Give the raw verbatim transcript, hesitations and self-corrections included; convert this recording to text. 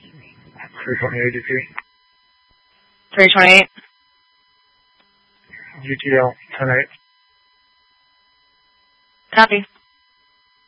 three twenty-eight A D P. three twenty-eight. G T L ten eight. Copy.